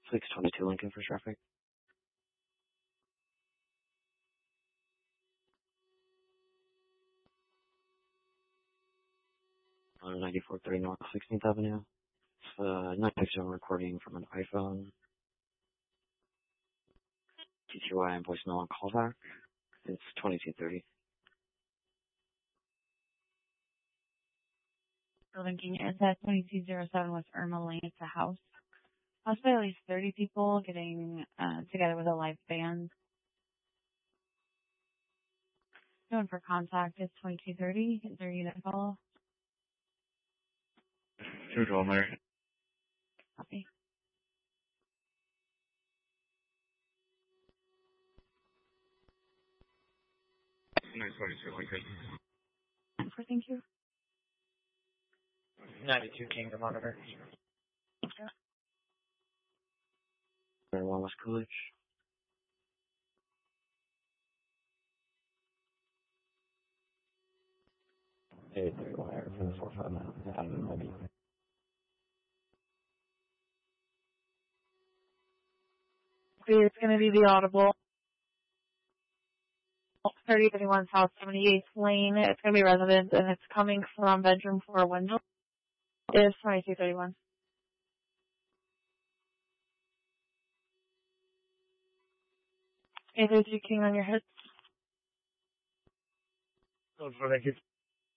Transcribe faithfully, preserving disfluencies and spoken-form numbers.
six twenty-two Lincoln for traffic. On ninety-four thirty North sixteenth Avenue. It's uh, nine six zero recording from an iPhone. T T Y and voicemail and callback. It's twenty-two thirty. Lincoln, it's at twenty-two oh seven West Irma Lane. It's a house. Possibly at least thirty people getting uh, together with a live band. Going for contact is twenty-two thirty. Is there a unit call? Two twelve, Mary. Copy. nine twenty-two Lincoln. For thank you. ninety-two Kingdom Monitor. One West Coolidge. eight three one air for the four five mile. Out of the maybe. It's going to be the audible. thirty thirty-one South seventy-eighth Lane. It's going to be residence, and it's coming from bedroom four window. It is twenty-two thirty-one. eight thirty-two King on your head. Oh, thank you.